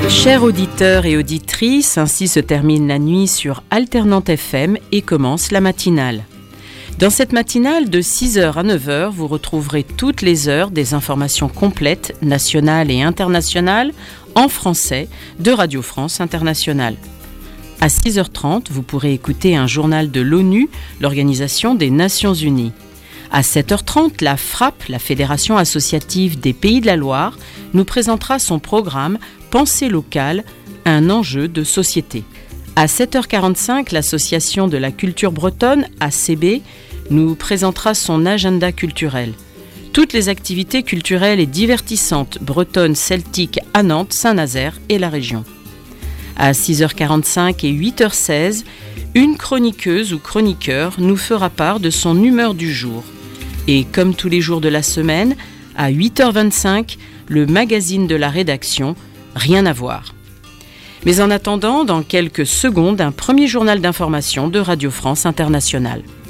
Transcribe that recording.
Chers auditeurs et auditrices, ainsi se termine la nuit sur Alternante FM et commence la matinale. Dans cette matinale de 6h à 9h, vous retrouverez toutes les heures des informations complètes, nationales et internationales, en français, de Radio France Internationale. À 6h30, vous pourrez écouter un journal de l'ONU, l'Organisation des Nations Unies. À 7h30, la FRAP, la Fédération associative des Pays de la Loire, nous présentera son programme Pensée locale, un enjeu de société. À 7h45, l'Association de la culture bretonne, ACB, nous présentera son agenda culturel. Toutes les activités culturelles et divertissantes bretonnes celtiques à Nantes, Saint-Nazaire et la région. À 6h45 et 8h16, une chroniqueuse ou chroniqueur nous fera part de son humeur du jour. Et comme tous les jours de la semaine, à 8h25, le magazine de la rédaction, Rien à voir. Mais en attendant, dans quelques secondes, un premier journal d'information de Radio France Internationale.